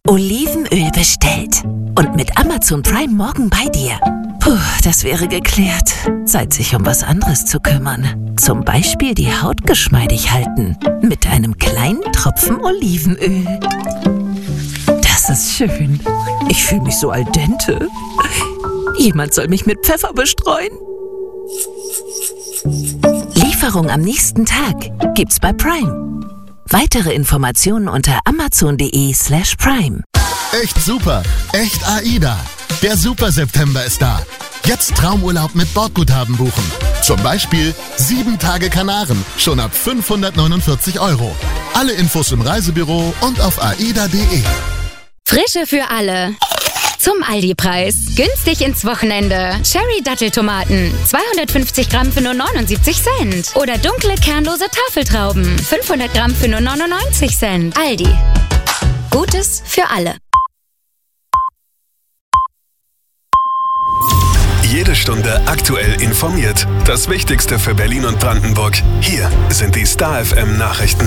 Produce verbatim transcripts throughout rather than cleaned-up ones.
Olivenöl bestellt. Und mit Amazon Prime morgen bei dir. Puh, das wäre geklärt. Zeit, sich um was anderes zu kümmern. Zum Beispiel die Haut geschmeidig halten. Mit einem kleinen Tropfen Olivenöl. Das ist schön. Ich fühle mich so al dente. Jemand soll mich mit Pfeffer bestreuen. Lieferung am nächsten Tag gibt's bei Prime. Weitere Informationen unter amazon.de slash prime. Echt super, echt AIDA. Der Super September ist da. Jetzt Traumurlaub mit Bordguthaben buchen. Zum Beispiel sieben Tage Kanaren, schon ab fünfhundertneunundvierzig Euro. Alle Infos im Reisebüro und auf aida punkt de. Frische für alle. Zum Aldi-Preis. Günstig ins Wochenende. Cherry-Datteltomaten. zweihundertfünfzig Gramm für nur neunundsiebzig Cent. Oder dunkle, kernlose Tafeltrauben. fünfhundert Gramm für nur neunundneunzig Cent. Aldi. Gutes für alle. Jede Stunde aktuell informiert. Das Wichtigste für Berlin und Brandenburg. Hier sind die Star F M Nachrichten.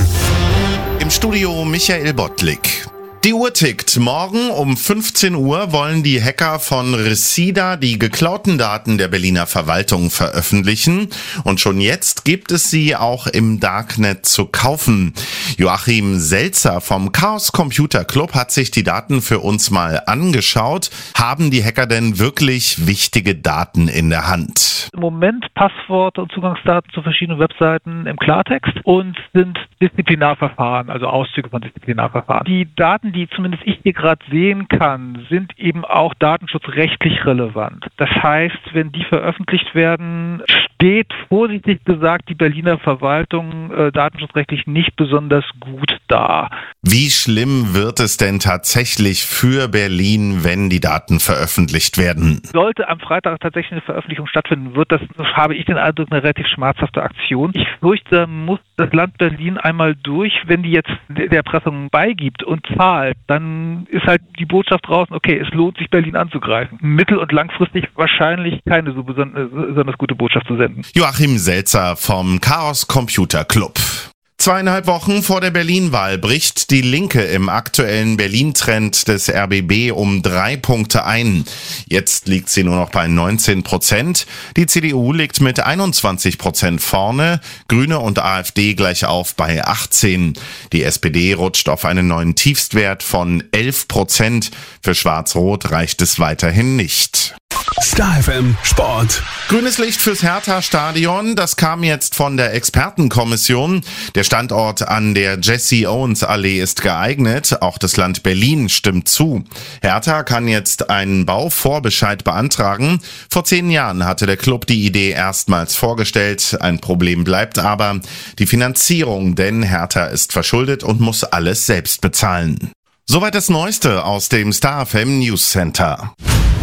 Im Studio Michael Bottlik. Die Uhr tickt. Morgen um fünfzehn Uhr wollen die Hacker von Resida die geklauten Daten der Berliner Verwaltung veröffentlichen. Und schon jetzt gibt es sie auch im Darknet zu kaufen. Joachim Selzer vom Chaos Computer Club hat sich die Daten für uns mal angeschaut. Haben die Hacker denn wirklich wichtige Daten in der Hand? Im Moment Passworte und Zugangsdaten zu verschiedenen Webseiten im Klartext und sind Disziplinarverfahren, also Auszüge von Disziplinarverfahren. Die Daten, die zumindest ich hier gerade sehen kann, sind eben auch datenschutzrechtlich relevant. Das heißt, wenn die veröffentlicht werden, steht vorsichtig gesagt die Berliner Verwaltung äh, datenschutzrechtlich nicht besonders gut da. Wie schlimm wird es denn tatsächlich für Berlin, wenn die Daten veröffentlicht werden? Sollte am Freitag tatsächlich eine Veröffentlichung stattfinden, wird das, das habe ich den Eindruck, eine relativ schmerzhafte Aktion. Ich fürchte, muss das Land Berlin einmal durch, wenn die jetzt der Erpressung beigibt und zahlt, dann ist halt die Botschaft draußen, okay, es lohnt sich, Berlin anzugreifen. Mittel- und langfristig wahrscheinlich keine so besonders gute Botschaft zu senden. Joachim Selzer vom Chaos Computer Club. Zweieinhalb Wochen vor der Berlin-Wahl bricht die Linke im aktuellen Berlin-Trend des R B B um drei Punkte ein. Jetzt liegt sie nur noch bei neunzehn Prozent. Die C D U liegt mit einundzwanzig Prozent vorne, Grüne und AfD gleich auf bei achtzehn. Die S P D rutscht auf einen neuen Tiefstwert von elf Prozent. Für Schwarz-Rot reicht es weiterhin nicht. Star F M Sport. Grünes Licht fürs Hertha-Stadion, das kam jetzt von der Expertenkommission. Der Standort an der Jesse-Owens-Allee ist geeignet, auch das Land Berlin stimmt zu. Hertha kann jetzt einen Bauvorbescheid beantragen. Vor zehn Jahren hatte der Club die Idee erstmals vorgestellt. Ein Problem bleibt aber die Finanzierung, denn Hertha ist verschuldet und muss alles selbst bezahlen. Soweit das Neueste aus dem Star F M News Center.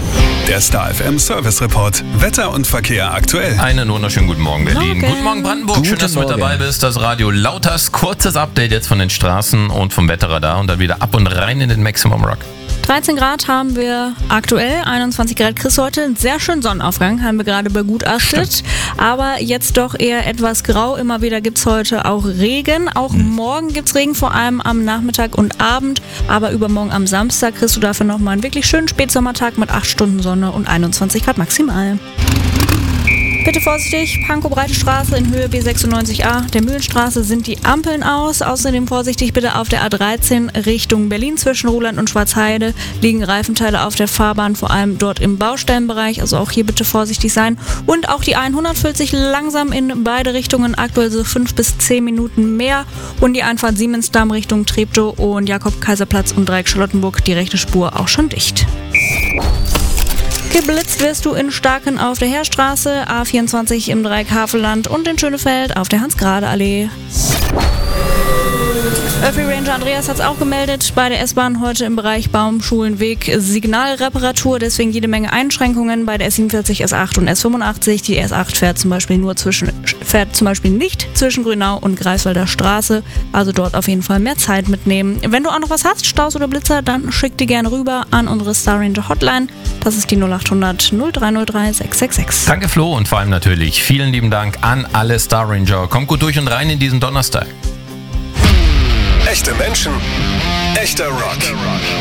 Der Star F M Service Report. Wetter und Verkehr aktuell. Einen wunderschönen guten Morgen, Berlin. Morgen. Guten Morgen, Brandenburg. Guten Schön, dass du mit Morgen. dabei bist. Das Radio Lauters. Kurzes Update jetzt von den Straßen und vom Wetterradar und dann wieder ab und rein in den Maximum Rock. dreizehn Grad haben wir aktuell, einundzwanzig Grad Chris heute. Einen sehr schönen Sonnenaufgang haben wir gerade begutachtet. Stimmt. Aber jetzt doch eher etwas grau. Immer wieder gibt es heute auch Regen. Auch mhm. morgen gibt es Regen, vor allem am Nachmittag und Abend. Aber übermorgen am Samstag kriegst du dafür nochmal einen wirklich schönen Spätsommertag mit acht Stunden Sonne und einundzwanzig Grad maximal. Bitte vorsichtig, Pankow-Breite Straße in Höhe B sechsundneunzig a, der Mühlenstraße sind die Ampeln aus. Außerdem vorsichtig bitte auf der A dreizehn Richtung Berlin zwischen Ruhland und Schwarzheide liegen Reifenteile auf der Fahrbahn, vor allem dort im Baustellenbereich. Also auch hier bitte vorsichtig sein. Und auch die hundert füllt sich langsam in beide Richtungen, aktuell so fünf bis zehn Minuten mehr. Und die Einfahrt Siemensdamm Richtung Treptow und Jakob-Kaiser-Platz und Dreieck Charlottenburg, die rechte Spur auch schon dicht. Geblitzt wirst du in Starken auf der Heerstraße, A vierundzwanzig im Dreieck Havelland und in Schönefeld auf der Hans-Grade-Allee. Öffi Ranger Andreas hat es auch gemeldet, bei der S-Bahn heute im Bereich Baumschulenweg Signalreparatur, deswegen jede Menge Einschränkungen bei der S siebenundvierzig, S acht und S fünfundachtzig. Die S acht fährt zum Beispiel nur zwischen, fährt zum Beispiel nicht zwischen Grünau und Greifswalder Straße, also dort auf jeden Fall mehr Zeit mitnehmen. Wenn du auch noch was hast, Staus oder Blitzer, dann schick die gerne rüber an unsere Star Ranger Hotline. Das ist die null acht hundert null drei null drei sechs sechs sechs. Danke Flo und vor allem natürlich vielen lieben Dank an alle Star Ranger. Kommt gut durch und rein in diesen Donnerstag. Echte Menschen, echter Rock.